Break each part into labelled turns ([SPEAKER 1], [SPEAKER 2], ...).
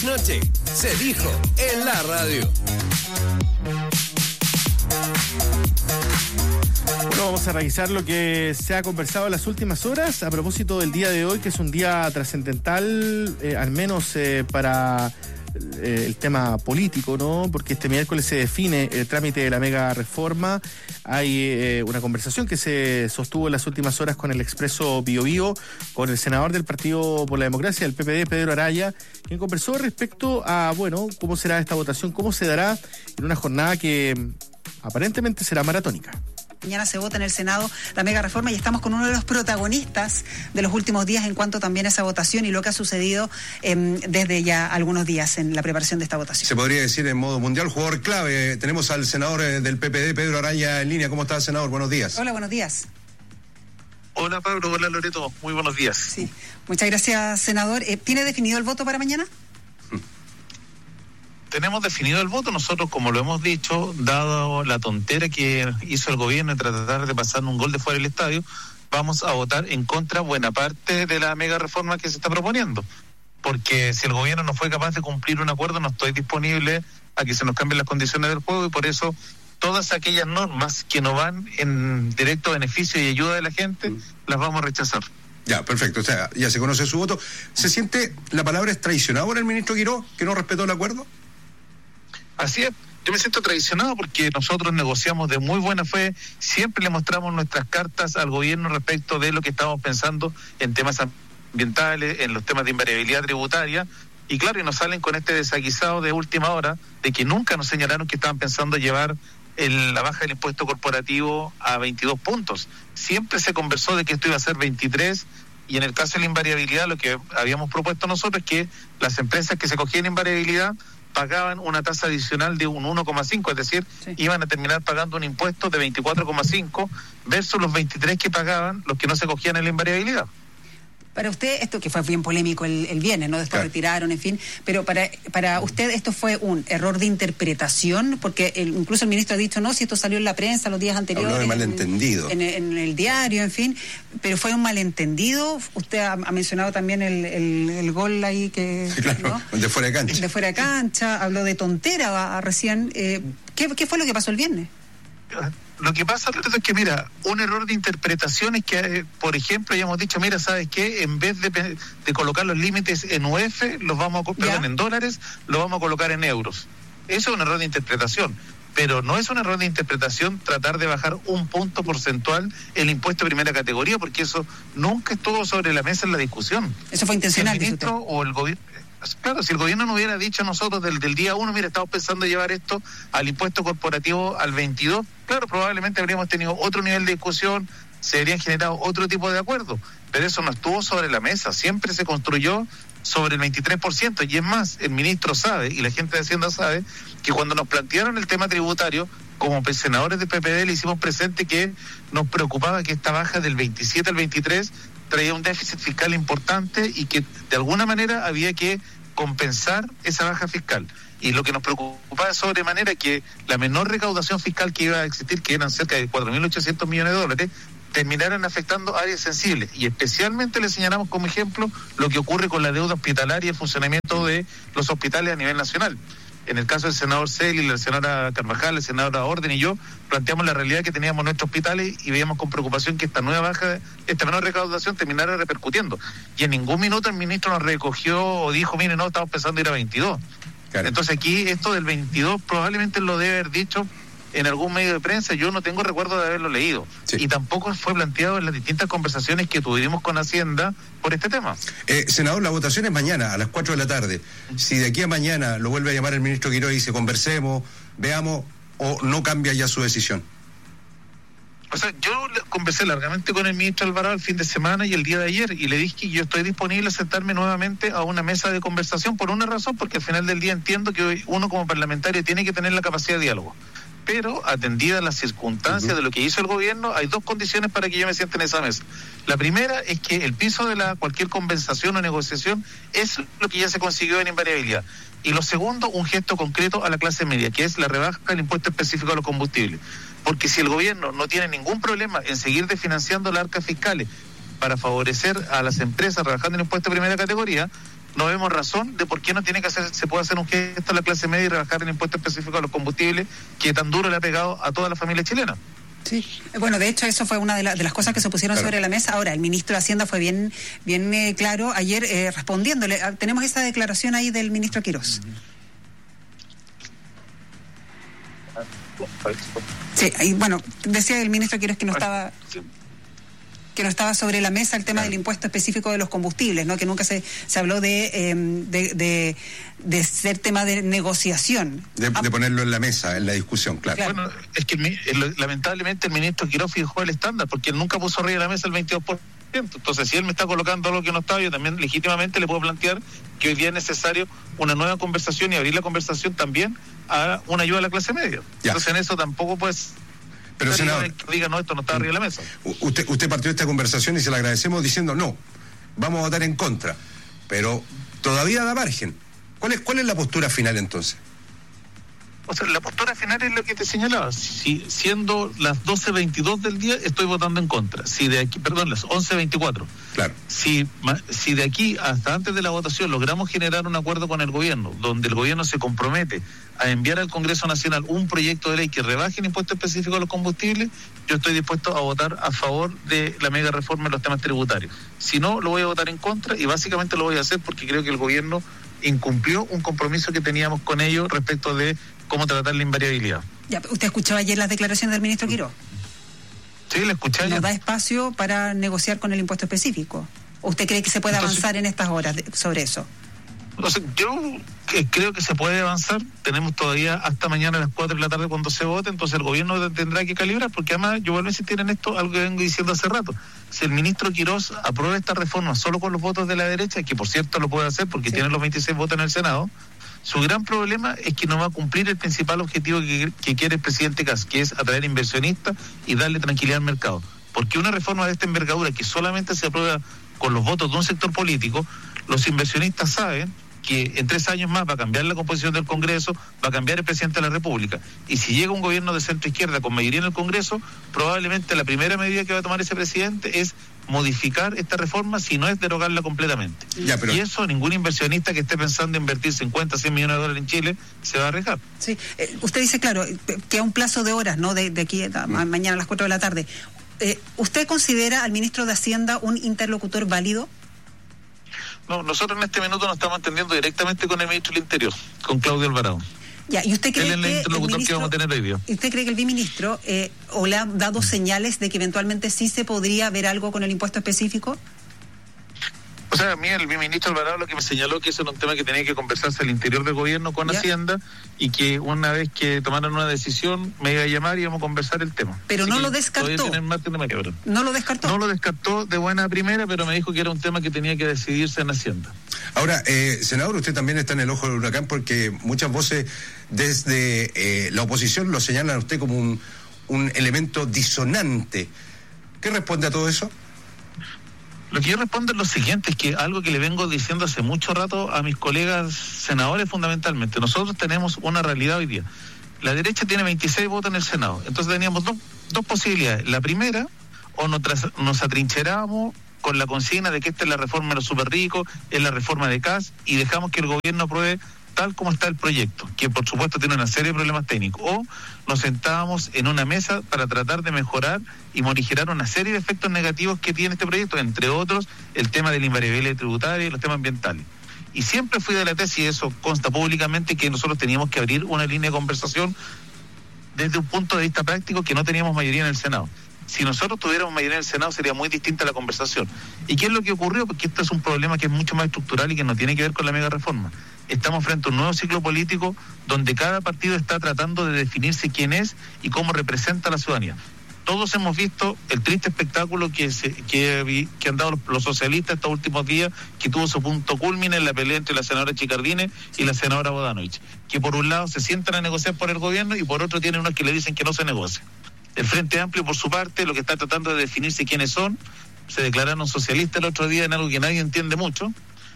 [SPEAKER 1] Noche se dijo en la radio.
[SPEAKER 2] Bueno, vamos a revisar lo que se ha conversado en las últimas horas a propósito del día de hoy, que es un día trascendental, al menos para el tema político, ¿no? Porque este miércoles se define el trámite de la mega reforma. Hay una conversación que se sostuvo en las últimas horas con el Expreso Bío Bío, con el senador del Partido por la Democracia, del PPD, Pedro Araya, quien conversó respecto a, bueno, cómo será esta votación, cómo se dará en una jornada que aparentemente será maratónica.
[SPEAKER 3] Mañana se vota en el Senado la mega reforma y estamos con uno de los protagonistas de los últimos días en cuanto también a esa votación y lo que ha sucedido desde ya algunos días en la preparación de esta votación.
[SPEAKER 4] Se podría decir en modo mundial, jugador clave. Tenemos al senador del PPD, Pedro Araya, en línea. ¿Cómo está, senador? Buenos días.
[SPEAKER 3] Hola, buenos días.
[SPEAKER 5] Hola, Pablo. Hola, Loreto. Muy buenos días.
[SPEAKER 3] Sí, muchas gracias, senador. ¿Tiene definido el voto para mañana?
[SPEAKER 5] Tenemos definido el voto. Nosotros, como lo hemos dicho, dado la tontera que hizo el gobierno en tratar de pasar un gol de fuera del estadio, vamos a votar en contra buena parte de la mega reforma que se está proponiendo. Porque si el gobierno no fue capaz de cumplir un acuerdo, no estoy disponible a que se nos cambien las condiciones del juego, y por eso todas aquellas normas que no van en directo beneficio y ayuda de la gente, las vamos a rechazar.
[SPEAKER 4] Ya, perfecto. O sea, ya se conoce su voto. ¿Se siente, la palabra es traicionado por el ministro Quirós, que no respetó el acuerdo?
[SPEAKER 5] Así es, yo me siento traicionado porque nosotros negociamos de muy buena fe, siempre le mostramos nuestras cartas al gobierno respecto de lo que estamos pensando en temas ambientales, en los temas de invariabilidad tributaria, y claro, y nos salen con este desaguisado de última hora de que nunca nos señalaron que estaban pensando llevar la baja del impuesto corporativo a 22 puntos. Siempre se conversó de que esto iba a ser 23, y en el caso de la invariabilidad lo que habíamos propuesto nosotros es que las empresas que se cogían invariabilidad pagaban una tasa adicional de un 1,5, es decir, sí, iban a terminar pagando un impuesto de 24,5 versus los 23 que pagaban los que no se cogían en la invariabilidad.
[SPEAKER 3] Para usted, esto que fue bien polémico el viernes, ¿no? Después retiraron, en fin, pero para usted esto fue un error de interpretación, porque incluso el ministro ha dicho, no, si esto salió en la prensa los días anteriores.
[SPEAKER 4] Habló de malentendido.
[SPEAKER 3] En el diario, en fin, pero fue un malentendido. Usted ha mencionado también el gol ahí que...
[SPEAKER 4] Sí, claro, ¿no? De fuera de cancha.
[SPEAKER 3] De fuera de cancha, habló de tontera recién. ¿Qué fue lo que pasó el viernes?
[SPEAKER 5] Lo que pasa es que, mira, un error de interpretación es que, por ejemplo, hayamos dicho, mira, ¿sabes qué? En vez de colocar los límites en UF, en dólares, los vamos a colocar en euros. Eso es un error de interpretación. Pero no es un error de interpretación tratar de bajar un punto porcentual el impuesto de primera categoría, porque eso nunca estuvo sobre la mesa en la discusión.
[SPEAKER 3] Eso fue intencional,
[SPEAKER 5] el ministro o el gobierno. Claro, si el gobierno no hubiera dicho a nosotros del día 1, mira, estamos pensando llevar esto al impuesto corporativo al 22, claro, probablemente habríamos tenido otro nivel de discusión, se habrían generado otro tipo de acuerdos, pero eso no estuvo sobre la mesa, siempre se construyó sobre el 23%, y es más, el ministro sabe, y la gente de Hacienda sabe, que cuando nos plantearon el tema tributario, como senadores de PPD le hicimos presente que nos preocupaba que esta baja del 27 al 23 traía un déficit fiscal importante y que de alguna manera había que compensar esa baja fiscal. Y lo que nos preocupaba sobremanera que la menor recaudación fiscal que iba a existir, que eran cerca de 4.800 millones de dólares, terminaran afectando áreas sensibles. Y especialmente le señalamos como ejemplo lo que ocurre con la deuda hospitalaria y el funcionamiento de los hospitales a nivel nacional. En el caso del senador Celi, la senadora Carvajal, la senadora Orden y yo, planteamos la realidad que teníamos en nuestros hospitales y veíamos con preocupación que esta menor recaudación terminara repercutiendo. Y en ningún minuto el ministro nos recogió o dijo, mire, no, estamos pensando ir a 22. Claro. Entonces aquí esto del 22 probablemente lo debe haber dicho en algún medio de prensa, yo no tengo recuerdo de haberlo leído. Sí. Y tampoco fue planteado en las distintas conversaciones que tuvimos con Hacienda por este tema.
[SPEAKER 4] Senador, la votación es mañana a las 4 de la tarde. Si de aquí a mañana lo vuelve a llamar el ministro Quirós y dice conversemos, veamos, o no cambia ya su decisión.
[SPEAKER 5] O sea, yo conversé largamente con el ministro Alvarado el fin de semana y el día de ayer, y le dije que yo estoy disponible a sentarme nuevamente a una mesa de conversación por una razón, porque al final del día entiendo que uno como parlamentario tiene que tener la capacidad de diálogo. Pero atendidas las circunstancias de lo que hizo el gobierno, hay dos condiciones para que yo me siente en esa mesa. La primera es que el piso de cualquier compensación o negociación es lo que ya se consiguió en invariabilidad. Y lo segundo, un gesto concreto a la clase media, que es la rebaja del impuesto específico a los combustibles. Porque si el gobierno no tiene ningún problema en seguir desfinanciando las arcas fiscales para favorecer a las empresas rebajando el impuesto de primera categoría, no vemos razón de por qué no se puede hacer un gesto a la clase media y rebajar el impuesto específico a los combustibles que tan duro le ha pegado a toda la familia chilena.
[SPEAKER 3] Sí, bueno, de hecho eso fue una de las cosas que se pusieron sobre la mesa. Ahora, el ministro de Hacienda fue bien claro ayer respondiéndole. Tenemos esa declaración ahí del ministro Quirós. Sí, ahí, bueno, decía el ministro Quirós que no estaba sobre la mesa el tema del impuesto específico de los combustibles, ¿no? Que nunca se habló de ser tema de negociación. De
[SPEAKER 4] ponerlo en la mesa, en la discusión, claro.
[SPEAKER 5] Bueno, es que lamentablemente el ministro Quirós fijó el estándar, porque él nunca puso arriba de la mesa el 22%. Entonces, si él me está colocando algo que no estaba, yo también legítimamente le puedo plantear que hoy día es necesario una nueva conversación y abrir la conversación también a una ayuda a la clase media. Ya. Entonces, en eso tampoco, pues...
[SPEAKER 4] Pero senador,
[SPEAKER 5] diga, no, esto no está arriba de la mesa.
[SPEAKER 4] Usted partió esta conversación y se la agradecemos diciendo no, vamos a votar en contra, pero todavía da margen. ¿Cuál es la postura final entonces?
[SPEAKER 5] O sea, la postura final es lo que te señalaba. Si siendo las 12:22 del día, estoy votando en contra. Si de aquí, las 11:24.
[SPEAKER 4] Claro.
[SPEAKER 5] Si de aquí hasta antes de la votación logramos generar un acuerdo con el gobierno, donde el gobierno se compromete a enviar al Congreso Nacional un proyecto de ley que rebaje el impuesto específico a los combustibles, yo estoy dispuesto a votar a favor de la mega reforma en los temas tributarios. Si no, lo voy a votar en contra, y básicamente lo voy a hacer porque creo que el gobierno incumplió un compromiso que teníamos con ellos respecto de cómo tratar la invariabilidad.
[SPEAKER 3] Ya, ¿usted escuchó ayer las declaraciones del ministro Quirós?
[SPEAKER 5] Sí, la escuché ayer.
[SPEAKER 3] ¿No da espacio para negociar con el impuesto específico? ¿O usted cree que se puede avanzar en estas horas sobre eso?
[SPEAKER 5] O sea, yo creo que se puede avanzar. Tenemos todavía hasta mañana a las 4 de la tarde cuando se vote, entonces el gobierno tendrá que calibrar, porque además yo vuelvo a insistir en esto, algo que vengo diciendo hace rato. Si el ministro Quirós aprueba esta reforma solo con los votos de la derecha, que por cierto lo puede hacer porque tiene los 26 votos en el Senado, su gran problema es que no va a cumplir el principal objetivo que quiere el presidente Kast, que es atraer inversionistas y darle tranquilidad al mercado. Porque una reforma de esta envergadura que solamente se aprueba con los votos de un sector político, los inversionistas saben que en 3 años más va a cambiar la composición del Congreso, va a cambiar el presidente de la República. Y si llega un gobierno de centro-izquierda con mayoría en el Congreso, probablemente la primera medida que va a tomar ese presidente es modificar esta reforma, si no es derogarla completamente. Y eso ningún inversionista que esté pensando en invertir 50, 100 millones de dólares en Chile se va a arriesgar.
[SPEAKER 3] Sí, usted dice, claro, que a un plazo de horas, ¿no? De aquí a mañana a las 4 de la tarde. ¿Usted considera al ministro de Hacienda un interlocutor válido?
[SPEAKER 5] No, nosotros en este minuto nos estamos entendiendo directamente con el ministro del Interior, con Claudio Alvarado.
[SPEAKER 3] Ya, ¿y usted cree
[SPEAKER 5] él es el interlocutor que vamos a tener hoy día?
[SPEAKER 3] ¿Usted cree que el viceministro o le ha dado señales de que eventualmente sí se podría ver algo con el impuesto específico?
[SPEAKER 5] O sea, a mí el viceministro Alvarado lo que me señaló que eso era un tema que tenía que conversarse al interior del gobierno con Hacienda, y que una vez que tomaran una decisión me iba a llamar y íbamos a conversar el tema.
[SPEAKER 3] Pero no lo descartó. ¿No lo descartó?
[SPEAKER 5] No lo descartó de buena primera, pero me dijo que era un tema que tenía que decidirse en Hacienda.
[SPEAKER 4] Ahora, senador, usted también está en el ojo del huracán porque muchas voces desde la oposición lo señalan a usted como un elemento disonante. ¿Qué responde a todo eso?
[SPEAKER 5] Lo que yo respondo es lo siguiente, es que algo que le vengo diciendo hace mucho rato a mis colegas senadores fundamentalmente. Nosotros tenemos una realidad hoy día. La derecha tiene 26 votos en el Senado. Entonces teníamos dos posibilidades. La primera, o nos atrincheramos con la consigna de que esta es la reforma de los super ricos, es la reforma de Kast, y dejamos que el gobierno apruebe tal como está el proyecto, que por supuesto tiene una serie de problemas técnicos, o nos sentábamos en una mesa para tratar de mejorar y morigerar una serie de efectos negativos que tiene este proyecto, entre otros el tema de la invariabilidad tributaria y los temas ambientales. Y siempre fui de la tesis, y eso consta públicamente, que nosotros teníamos que abrir una línea de conversación desde un punto de vista práctico, que no teníamos mayoría en el Senado. Si nosotros tuviéramos mayoría en el Senado sería muy distinta la conversación. ¿Y qué es lo que ocurrió? Porque esto es un problema que es mucho más estructural y que no tiene que ver con la mega reforma. Estamos frente a un nuevo ciclo político donde cada partido está tratando de definirse quién es y cómo representa a la ciudadanía. Todos hemos visto el triste espectáculo que han dado los socialistas estos últimos días, que tuvo su punto culmine en la pelea entre la senadora Chicardine y la senadora Bodanovich, que por un lado se sientan a negociar por el gobierno y por otro tienen unos que le dicen que no se negocia. El Frente Amplio, por su parte, lo que está tratando de definirse quiénes son, se declararon socialistas el otro día en algo que nadie entiende mucho,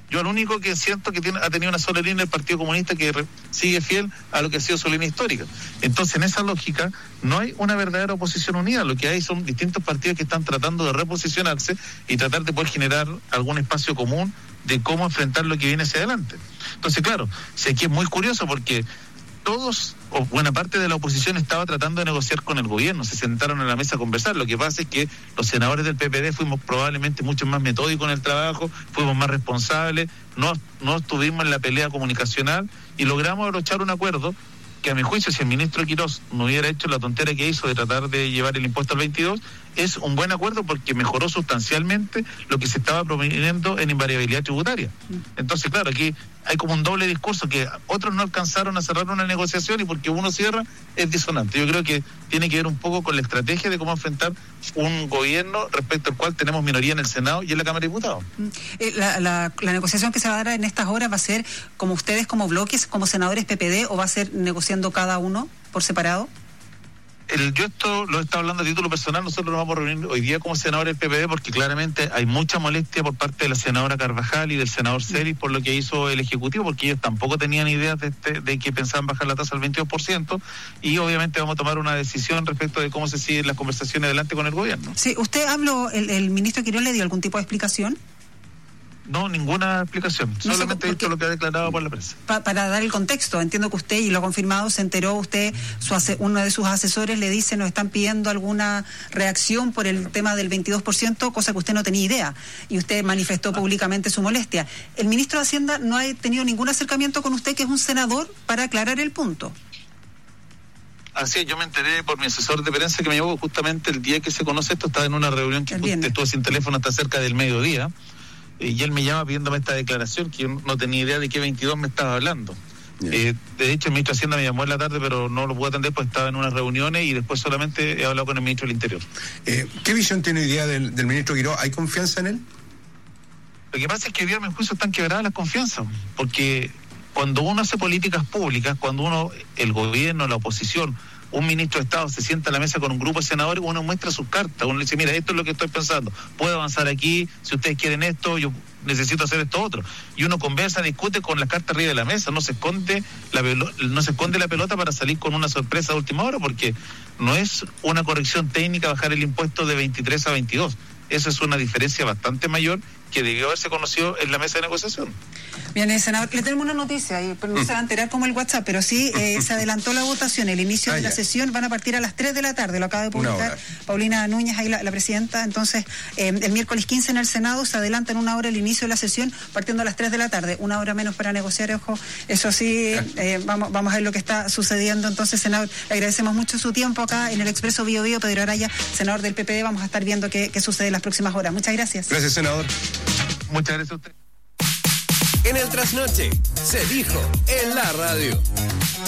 [SPEAKER 5] Yo lo único que siento que ha tenido una sola línea el Partido Comunista, que sigue fiel a lo que ha sido su línea histórica. Entonces, en esa lógica, no hay una verdadera oposición unida. Lo que hay son distintos partidos que están tratando de reposicionarse y tratar de poder generar algún espacio común de cómo enfrentar lo que viene hacia adelante. Entonces, claro, sí, aquí es muy curioso porque todos, o buena parte de la oposición, estaba tratando de negociar con el gobierno, se sentaron a la mesa a conversar. Lo que pasa es que los senadores del PPD fuimos probablemente mucho más metódicos en el trabajo, fuimos más responsables, no estuvimos en la pelea comunicacional y logramos abrochar un acuerdo que, a mi juicio, si el ministro Quirós no hubiera hecho la tontera que hizo de tratar de llevar el impuesto al 22, es un buen acuerdo porque mejoró sustancialmente lo que se estaba proponiendo en invariabilidad tributaria. Entonces, claro, aquí hay como un doble discurso, que otros no alcanzaron a cerrar una negociación y porque uno cierra es disonante. Yo creo que tiene que ver un poco con la estrategia de cómo enfrentar un gobierno respecto al cual tenemos minoría en el Senado y en la Cámara de Diputados.
[SPEAKER 3] La negociación que se va a dar en estas horas va a ser como ustedes, como bloques, como senadores PPD, o va a ser negociando cada uno por separado.
[SPEAKER 5] Yo esto lo he estado hablando a título personal. Nosotros nos vamos a reunir hoy día como senadores del PPD porque claramente hay mucha molestia por parte de la senadora Carvajal y del senador Celis por lo que hizo el Ejecutivo, porque ellos tampoco tenían ideas de que pensaban bajar la tasa al 22%, y obviamente vamos a tomar una decisión respecto de cómo se siguen las conversaciones adelante con el gobierno.
[SPEAKER 3] Sí, ¿usted habló, el ministro Quirós le dio algún tipo de explicación?
[SPEAKER 5] No, ninguna explicación. No, solamente he dicho lo que ha declarado por la prensa.
[SPEAKER 3] Para dar el contexto, entiendo que usted, y lo ha confirmado, se enteró usted, uno de sus asesores le dice, nos están pidiendo alguna reacción por el tema del 22%, cosa que usted no tenía idea, y usted manifestó públicamente su molestia. El ministro de Hacienda no ha tenido ningún acercamiento con usted, que es un senador, para aclarar el punto.
[SPEAKER 5] Así es, yo me enteré por mi asesor de prensa que me llegó justamente el día que se conoce esto. Estaba en una reunión que estuve sin teléfono hasta cerca del mediodía. Y él me llama pidiéndome esta declaración, que yo no tenía idea de qué 22 me estaba hablando. De hecho, el ministro de Hacienda me llamó en la tarde, pero no lo pude atender porque estaba en unas reuniones, y después solamente he hablado con el ministro del Interior.
[SPEAKER 4] ¿Qué visión tiene hoy día del ministro Quirós? ¿Hay confianza en él?
[SPEAKER 5] Lo que pasa es que hoy día, a mi juicio, están quebradas las confianzas, porque cuando uno hace políticas públicas, cuando el gobierno, la oposición, un ministro de Estado se sienta a la mesa con un grupo de senadores, uno muestra sus cartas, uno le dice, mira, esto es lo que estoy pensando, puedo avanzar aquí, si ustedes quieren esto, yo necesito hacer esto otro. Y uno conversa, discute con las cartas arriba de la mesa, no se esconde la pelota para salir con una sorpresa de última hora, porque no es una corrección técnica bajar el impuesto de 23 a 22. Esa es una diferencia bastante mayor que debió haberse conocido en la mesa de negociación.
[SPEAKER 3] Bien, senador, le tenemos una noticia, pero no se va a enterar como el WhatsApp, pero sí se adelantó la votación. El inicio de la sesión van a partir a las 3 de la tarde, lo acaba de publicar Paulina Núñez, ahí la presidenta. Entonces, el miércoles 15 en el Senado se adelanta en una hora el inicio de la sesión, partiendo a las 3 de la tarde, una hora menos para negociar, ojo, eso sí, vamos a ver lo que está sucediendo. Entonces, senador, le agradecemos mucho su tiempo acá en el Expreso Bio Bio. Pedro Araya, senador del PPD, vamos a estar viendo qué sucede en las próximas horas. Muchas gracias.
[SPEAKER 4] Gracias, senador.
[SPEAKER 5] Muchas gracias a usted.
[SPEAKER 1] En el Trasnoche se dijo en la radio.